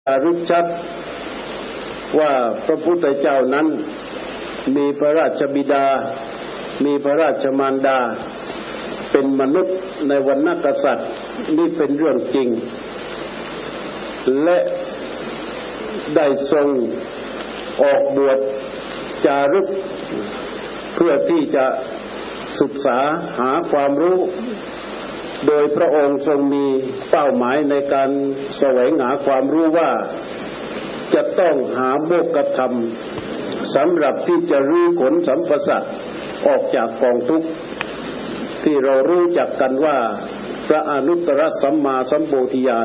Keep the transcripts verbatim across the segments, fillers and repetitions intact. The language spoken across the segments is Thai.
ารึกชัดว่าพระพุทธเจ้านั้นมีพระราชบิดามีพระราชมารดาเป็นมนุษย์ในวรรณกษัตริย์นี่เป็นเรื่องจริงและได้ทรงออกบวชจารึกเพื่อที่จะศึกษาหาความรู้โดยพระองค์ทรงมีเป้าหมายในการแสวงหาความรู้ว่าจะต้องหาโมกขธรรมสำหรับที่จะรื้อขนสัมปสัตว์ออกจากกองทุกข์ที่เรารู้จักกันว่าพระอนุตตรสัมมาสัมโพธิญาณ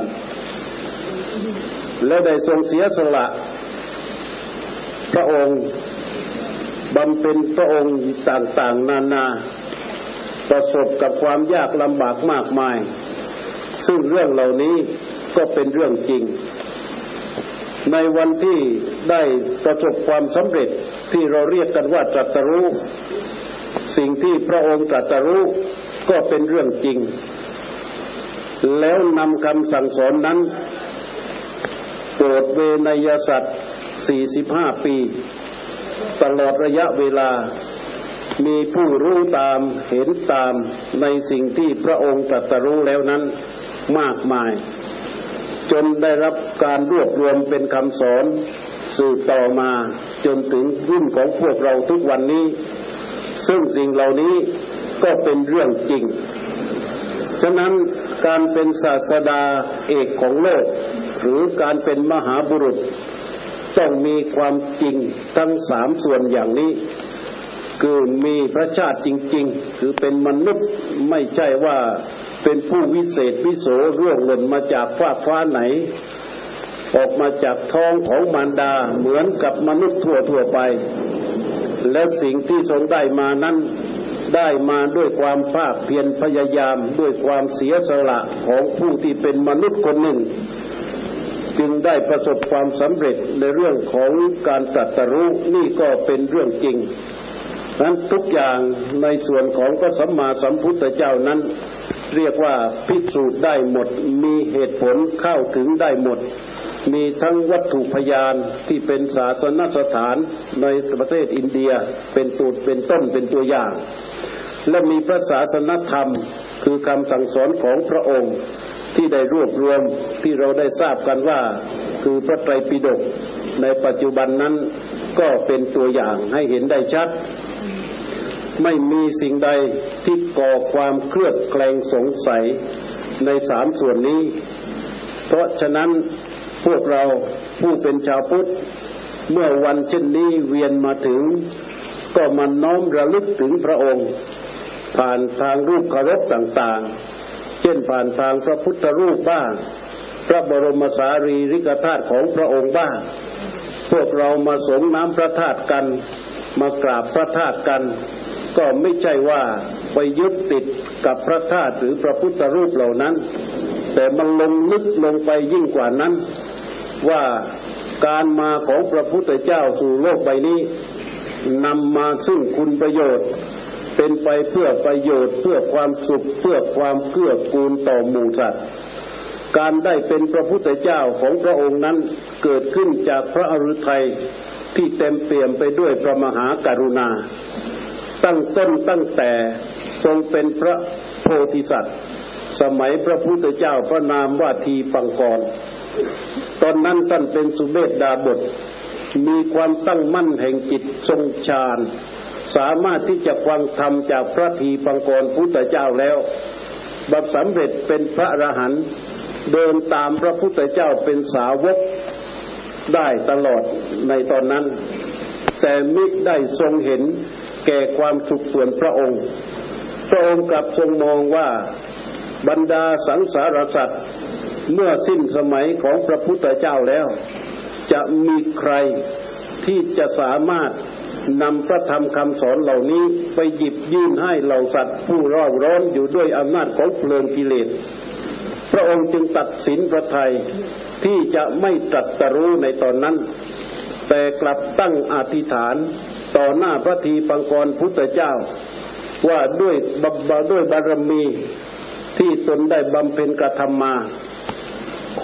และได้ทรงเสียสละพระองค์บำเพ็ญพระองค์ต่างๆนานาประสบกับความยากลำบากมากมายซึ่งเรื่องเหล่านี้ก็เป็นเรื่องจริงในวันที่ได้ประสบความสำเร็จที่เราเรียกกันว่าตรัสรู้สิ่งที่พระองค์ตรัสรู้ก็เป็นเรื่องจริงแล้วนำคำสั่งสอนนั้นโปรดเวนยสัตว์สี่สิบห้าปีตลอดระยะเวลามีผู้รู้ตามเห็นตามในสิ่งที่พระองค์ตรัสรู้แล้วนั้นมากมายจนได้รับการรวบรวมเป็นคำสอนสืบต่อมาจนถึงรุ่นของพวกเราทุกวันนี้ซึ่งสิ่งเหล่านี้ก็เป็นเรื่องจริงฉะนั้นการเป็นศาสดาเอกของโลกหรือการเป็นมหาบุรุษต้องมีความจริงทั้งสามส่วนอย่างนี้คือมีพระชาติจริงๆคือเป็นมนุษย์ไม่ใช่ว่าเป็นผู้วิเศษวิโสร่วงหล่นมาจากฟ้าฟ้าไหนออกมาจากท้องของมารดาเหมือนกับมนุษย์ทั่วๆไปและสิ่งที่ทรงได้มานั้นได้มาด้วยความภาคเพียรพยายามด้วยความเสียสละของผู้ที่เป็นมนุษย์คนหนึ่งจึงได้ประสบความสำเร็จในเรื่องของการตรัสรู้นี่ก็เป็นเรื่องจริงนั้นทุกอย่างในส่วนของพระสัมมาสัมพุทธเจ้านั้นเรียกว่าพิสูจน์ได้หมดมีเหตุผลเข้าถึงได้หมดมีทั้งวัตถุพยานที่เป็นศาสนสถานในประเทศอินเดียเป็นตัวเป็นต้นเป็นตัวอย่างและมีพระศาสนธรรมคือคำสั่งสอนของพระองค์ที่ได้รวบรวมที่เราได้ทราบกันว่าคือพระไตรปิฎกในปัจจุบันนั้นก็เป็นตัวอย่างให้เห็นได้ชัดไม่มีสิ่งใดที่ก่อความเคลือบแคลงสงสัยในสามส่วนนี้เพราะฉะนั้นพวกเราผู้เป็นชาวพุทธเมื่อวันเช่นนี้เวียนมาถึงก็มาน้อมระลึกถึงพระองค์ผ่านทางรูปเคารพต่างๆเช่นผ่านทางพระพุทธรูปบ้างพระบรมสารีริกธาตุของพระองค์บ้างพวกเรามาสงน้ำพระธาตุกันมากราบพระธาตุกันก็ไม่ใช่ว่าไปยึดติดกับพระธาตุหรือพระพุทธรูปเหล่านั้นแต่มันลงลึกลงไปยิ่งกว่านั้นว่าการมาของพระพุทธเจ้าสู่โลกใบนี้นำมาซึ่งคุณประโยชน์เป็นไปเพื่อประโยชน์เพื่อความสุขเพื่อความเกื้อกูลต่อหมู่สัตว์การได้เป็นพระพุทธเจ้าของพระองค์นั้นเกิดขึ้นจากพระอฤทัยที่เต็มเปี่ยมไปด้วยพระมหากรุณาตั้งต้นตั้งแต่ทรงเป็นพระโพธิสัตว์สมัยพระพุทธเจ้าพระนามว่าทีปังกรตอนนั้นท่านเป็นสุเมธดาบสมีความตั้งมั่นแห่งจิตทรงฌานสามารถที่จะฟังธรรมจากพระทีปังกรพุทธเจ้าแล้วบัดสำเร็จเป็นพระอรหันต์เดินตามพระพุทธเจ้าเป็นสาวกได้ตลอดในตอนนั้นแต่มิได้ทรงเห็นแก่ความสุขส่วนพระองค์พระองค์กลับทรงมองว่าบรรดาสังสารสัตว์เมื่อสิ้นสมัยของพระพุทธเจ้าแล้วจะมีใครที่จะสามารถนำพระธรรมคำสอนเหล่านี้ไปหยิบยื่นให้เหล่าสัตว์ผู้เร่าร้อนอยู่ด้วยอำนาจของเพลิงกิเลสพระองค์จึงตัดสินพระทัยที่จะไม่ตรัสรู้ในตอนนั้นแต่กลับตั้งอธิษฐานต่อหน้าพระทีปังกรพุทธเจ้าว่าด้วยบด้วยบารมีที่ตนได้บำเพ็ญกระทำมาข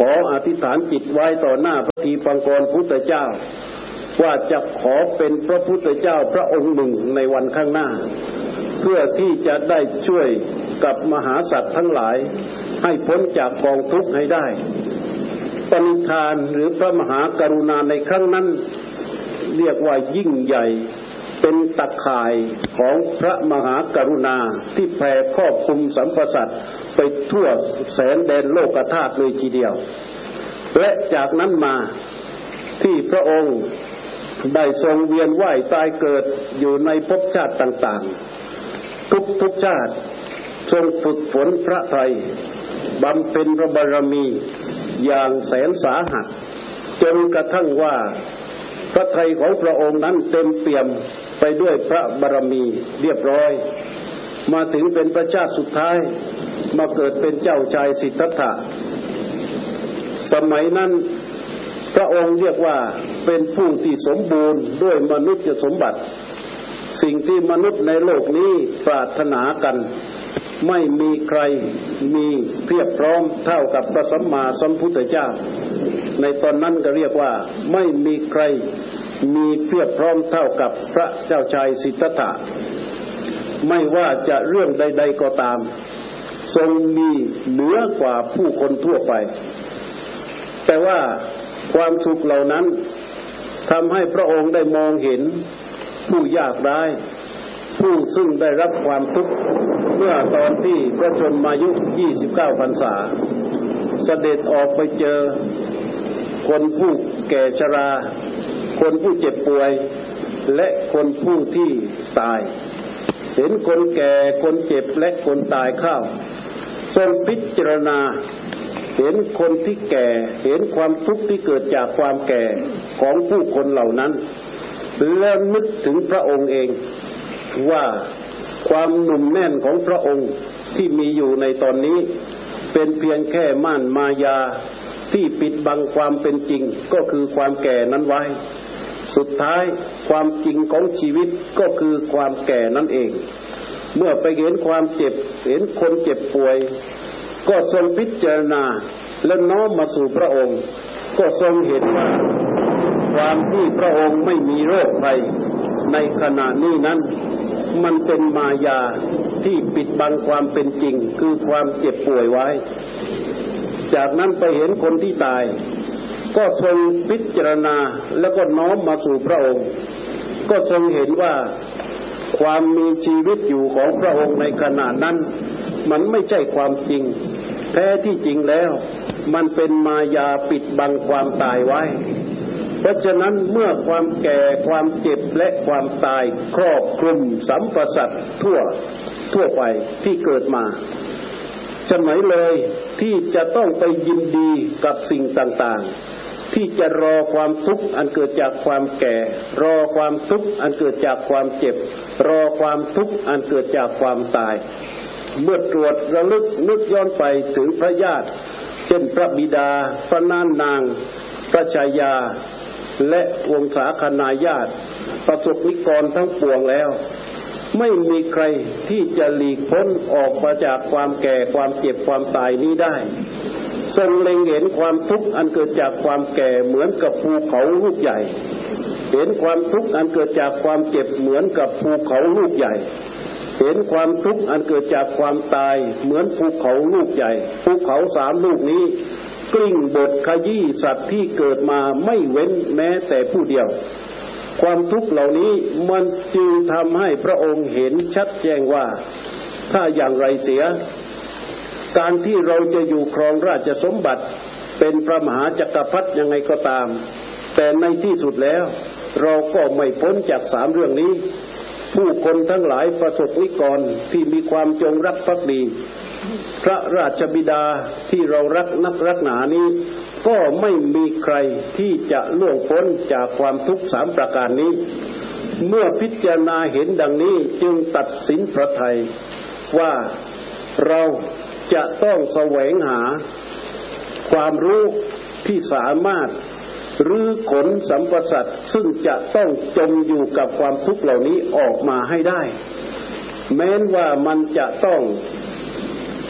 ออธิษฐานจิตไว้ต่อหน้าพระทีปังกรพุทธเจ้าว่าจะขอเป็นพระพุทธเจ้าพระองค์หนึ่งในวันข้างหน้าเพื่อที่จะได้ช่วยกับมหาสัตว์ทั้งหลายให้พ้นจากกองทุกข์ให้ได้ปณิธานหรือพระมหากรุณาในครั้งนั้นเรียกว่ายิ่งใหญ่เป็นตะข่ายของพระมหากรุณาที่แผ่ครอบคลุมสรรพสัตว์ไปทั่วแสนแดนโลกธาตุเลยทีเดียวและจากนั้นมาที่พระองค์ได้ทรงเวียนว่ายตายเกิดอยู่ในภพชาติต่างๆทุกทุกชาติทรงฝึกฝนพระทัยบำเพ็ญพระบารมีอย่างแสนสาหัสจนกระทั่งว่าพระทัยของพระองค์นั้นเต็มเปี่ยมไปด้วยพระบารมีเรียบร้อยมาถึงเป็นพระชาติสุดท้ายมาเกิดเป็นเจ้าชายสิทธัตถะสมัยนั้นพระองค์เรียกว่าเป็นผู้ที่สมบูรณ์ด้วยมนุษยสมบัติสิ่งที่มนุษย์ในโลกนี้ปรารถนากันไม่มีใครมีเพียบพร้อมเท่ากับพระสัมมาสัมพุทธเจ้าในตอนนั้นก็เรียกว่าไม่มีใครมีเพียบพร้อมเท่ากับพระเจ้าชายสิทธัตถะไม่ว่าจะเรื่องใดๆก็ตามทรงมีเหนือกว่าผู้คนทั่วไปแต่ว่าความสุขเหล่านั้นทำให้พระองค์ได้มองเห็นผู้ยากไร้ผู้ซึ่งได้รับความทุกข์เมื่อตอนที่พระชนมายุยี่สิบเก้าพรรษาเสด็จออกไปเจอคนผู้แก่ชราคนผู้เจ็บป่วยและคนผู้ที่ตายเห็นคนแก่คนเจ็บและคนตายเข้าทรงพิจารณาเห็นคนที่แก่เห็นความทุกข์ที่เกิดจากความแก่ของผู้คนเหล่านั้นแล้วนึกถึงพระองค์เองว่าความหนุ่มแน่นของพระองค์ที่มีอยู่ในตอนนี้เป็นเพียงแค่ม่านมายาที่ปิดบังความเป็นจริงก็คือความแก่นั้นไว้สุดท้ายความจริงของชีวิตก็คือความแก่นั่นเองเมื่อไปเห็นความเจ็บเห็นคนเจ็บป่วยก็ทรงพิจารณาและน้อมมาสู่พระองค์ก็ทรงเห็นว่าความที่พระองค์ไม่มีโรคภัยในขณะนี้นั้นมันเป็นมายาที่ปิดบังความเป็นจริงคือความเจ็บป่วยไว้จากนั้นไปเห็นคนที่ตายก็ทรงพิจารณาแล้วก็น้อมมาสู่พระองค์ก็ทรงเห็นว่าความมีชีวิตอยู่ของพระองค์ในขณะนั้นมันไม่ใช่ความจริงแท้ที่จริงแล้วมันเป็นมายาปิดบังความตายไว้เพราะฉะนั้นเมื่อความแก่ความเจ็บและความตายครอบคลุมสัมปสัตว์ทั่วทั่วไปที่เกิดมาฉะนั้นเลยที่จะต้องไปยินดีกับสิ่งต่างๆที่จะรอความทุกข์อันเกิดจากความแก่รอความทุกข์อันเกิดจากความเจ็บรอความทุกข์อันเกิดจากความตายเมื่อตรวจระลึกนึกย้อนไปถึงพระญาติเช่นพระบิดาพระนางนางพระชายาและวงศาคณาญาติประสบนิกรทั้งปวงแล้วไม่มีใครที่จะหลีกพ้นออกมาจากความแก่ความเจ็บความตายนี้ได้ทรงเล็งเห็นความทุกข์อันเกิดจากความแก่เหมือนกับภูเขาลูกใหญ่เห็นความทุกข์อันเกิดจากความเจ็บเหมือนกับภูเขาลูกใหญ่เห็นความทุกข์อันเกิดจากความตายเหมือนภูเขาลูกใหญ่ภูเขาสามลูกนี้กลิ้งบดขยี้สัตว์ที่เกิดมาไม่เว้นแม้แต่ผู้เดียวความทุกข์เหล่านี้มันจึงทำให้พระองค์เห็นชัดแจ้งว่าถ้าอย่างไรเสียการที่เราจะอยู่ครองราชสมบัติเป็นพระมหาจักรพรรดิยังไงก็ตามแต่ในที่สุดแล้วเราก็ไม่พ้นจากสามเรื่องนี้ผู้คนทั้งหลายประสบนิกรที่มีความจงรักภักดีพระราชบิดาที่เรารักนักรักหนานี้ก็ไม่มีใครที่จะล่วงพ้นจากความทุกข์สามประการนี้เมื่อพิจารณาเห็นดังนี้จึงตัดสินพระทัยว่าเราจะต้องแสวงหาความรู้ที่สามารถรื้อขนสัมปสัตว์ซึ่งจะต้องจมอยู่กับความทุกข์เหล่านี้ออกมาให้ได้แม้ว่ามันจะต้อง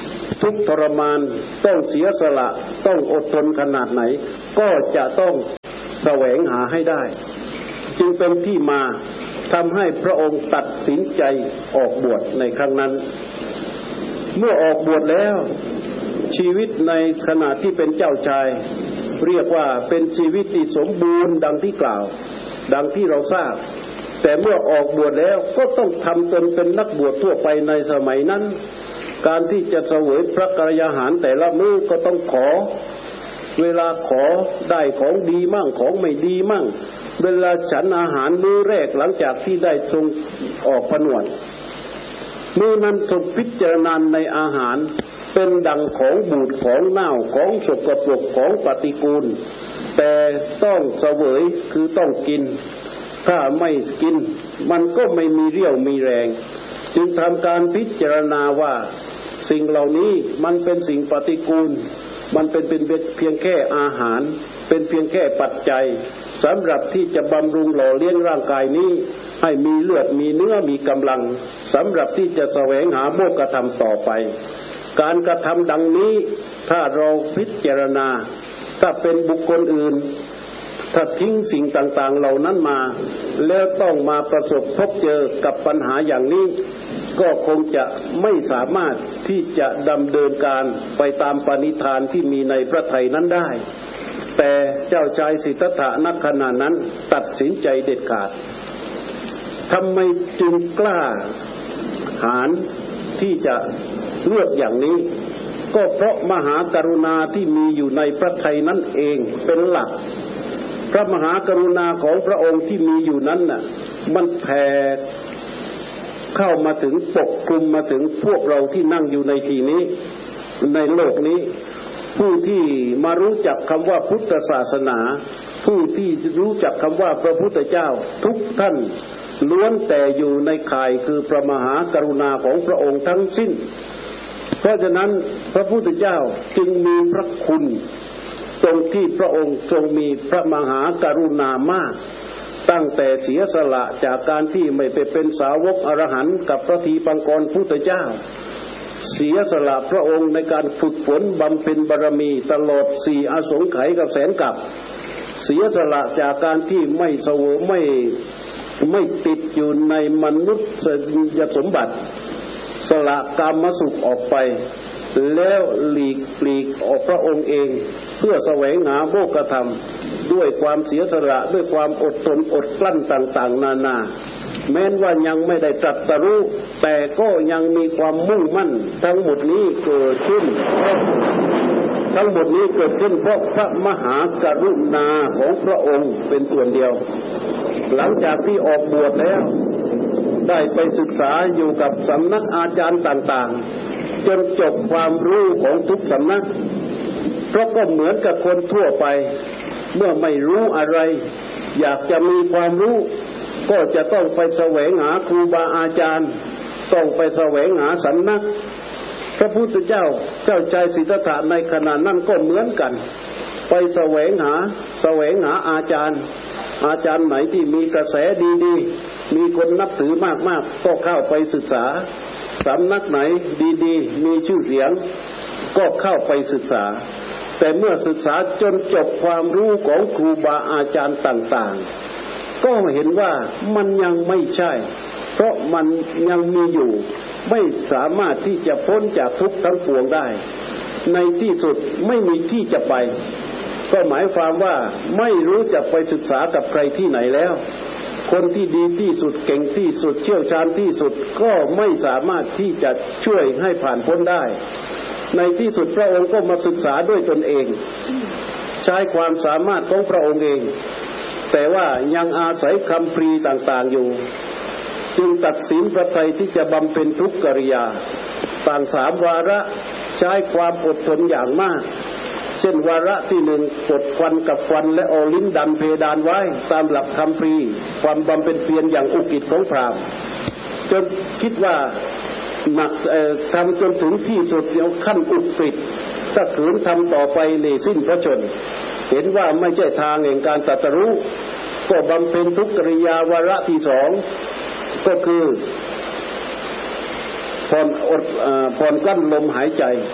ทุกข์ทรมานต้องเสียสละต้องอดทนขนาดไหนก็จะต้องแสวงหาให้ได้จึงเป็นที่มาทำให้พระองค์ตัดสินใจออกบวชในครั้งนั้นเมื่อออกบวชแล้วชีวิตในขณะที่เป็นเจ้าชายเรียกว่าเป็นชีวิตที่สมบูรณ์ดังที่กล่าวดังที่เราทราบแต่เมื่อออกบวชแล้วก็ต้องทำตนเป็นนักบวชทั่วไปในสมัยนั้นการที่จะเสวยพระกรยาหารแต่ละมื้อก็ต้องขอเวลาขอได้ของดีมั่งของไม่ดีมั่งเวลาฉันอาหารมื้อแรกหลังจากที่ได้ทรงออกผนวดมื้อนั้นทรงพิจารณาในอาหารเป็นดังของบูดของเน่าของสกปรกของปฏิกูลแต่ต้องเสวยคือต้องกินถ้าไม่กินมันก็ไม่มีเรี่ยวมีแรงจึงทำการพิจารณาว่าสิ่งเหล่านี้มันเป็นสิ่งปฏิกูลมันเป็นเป็นเพียงแค่อาหารเป็นเพียงแค่ปัจจัยสำหรับที่จะบำรุงหล่อเลี้ยงร่างกายนี้ให้มีเลือดมีเนื้อมีกำลังสำหรับที่จะแสวงหาโมกขธรรมต่อไปการกระทำดังนี้ถ้าเราพิจารณาถ้าเป็นบุคคลอื่นถ้าทิ้งสิ่งต่างๆเหล่านั้นมาแล้วต้องมาประสบพบเจอกับปัญหาอย่างนี้ก็คงจะไม่สามารถที่จะดำเนินการไปตามปณิธานที่มีในพระทัยนั้นได้แต่เจ้าชายสิทธัตถะณขณะนั้นตัดสินใจเด็ดขาดทำไมจึงกล้าหาญที่จะเลือกอย่างนี้ก็เพราะมหากรุณาที่มีอยู่ในพระทัยนั้นเองเป็นหลักพระมหากรุณาของพระองค์ที่มีอยู่นั้นน่ะมันแผ่เข้ามาถึงปกคลุมมาถึงพวกเราที่นั่งอยู่ในที่นี้ในโลกนี้ผู้ที่มารู้จักคำว่าพุทธศาสนาผู้ที่รู้จักคำว่าพระพุทธเจ้าทุกท่านล้วนแต่อยู่ในข่ายคือพระมหากรุณาของพระองค์ทั้งสิ้นเพราะฉะนั้นพระพุทธเจ้าจึงมีพระคุณตรงที่พระองค์ทรงมีพระมหากรุณามากตั้งแต่เสียสละจากการที่ไม่ไปเป็นสาวกอรหันต์กับพระทีปังกรพุทธเจ้าเสียสละพระองค์ในการฝึกฝนบำเพ็ญบารมีตลอดสี่อสงไขยกับแสนกับเสียสละจากการที่ไม่เสวยไม่ไม่ติดอยู่ในมนุษยสมบัติสละกามสุขออกไปแล้วหลีกปลีกออกพระองค์เองเพื่อแสวงหาโมกขธรรมด้วยความเสียสละด้วยความอดทนอดกลั้นต่างๆนานาแม้ว่ายังไม่ได้ตรัสรู้แต่ก็ยังมีความมุ่งมั่นทั้งหมดนี้เกิดขึ้นทั้งหมดนี้เกิดขึ้นเพราะพระมหากรุณาของพระองค์เป็นส่วนเดียวหลังจากที่ออกบวชแล้วได้ไปศึกษาอยู่กับสำนักอาจารย์ต่างๆจนจบความรู้ของทุกสำนักเพราะก็เหมือนกับคนทั่วไปเมื่อไม่รู้อะไรอยากจะมีความรู้ก็จะต้องไปแสวงหาครูบาอาจารย์ต้องไปแสวงหาสำนักพระพุทธเจ้าเจ้าชายสิทธัตถะในขณะนั้นก็เหมือนกันไปแสวงหาแสวงหาอาจารย์อาจารย์ไหนที่มีกระแสดีๆมีคนนับถือมากๆก็เข้าไปศึกษาสำนักไหนดีๆมีชื่อเสียงก็เข้าไปศึกษาแต่เมื่อศึกษาจนจบความรู้ของครูบาอาจารย์ต่างๆก็เห็นว่ามันยังไม่ใช่เพราะมันยังมีอยู่ไม่สามารถที่จะพ้นจากทุกข์ทั้งปวงได้ในที่สุดไม่มีที่จะไปก็หมายความว่าไม่รู้จะไปศึกษากับใครที่ไหนแล้วคนที่ดีที่สุดเก่งที่สุดเชี่ยวชาญที่สุดก็ไม่สามารถที่จะช่วยให้ผ่านพ้นได้ในที่สุดพระองค์ก็มาศึกษาด้วยตนเองใช้ความสามารถของพระองค์เองแต่ว่ายังอาศัยคำพรีต่างๆอยู่จึงตัดสินพระทัยที่จะบำเพ็ญทุกกิริยาต่างสามวาระใช้ความอดทนอย่างมากเช่นวาระที่หนึ่งกดควันกับควันและเอาลิ้นดันเพดานไว้ตามหลักคำพรีความบำเพ็ญเพียรอย่างอุกิจของพราหมณ์จนคิดว่าหนักทำจนถึงที่สุดเดี๋ยวขั้นอุกฤษถ้าขืนทำต่อไปเลยสิ้นพระชนเห็นว่าไม่ใช่ทางแห่งการตรัสรู้ก็บำเพ็ญทุกกิริยาวาระที่สองก็คือผ่อนอดผ่อนกลั้นลมหายใจ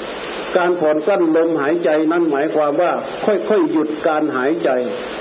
การผ่อนกลั้นลมหายใจนั้นหมายความว่าค่อยๆหยุดการหายใจ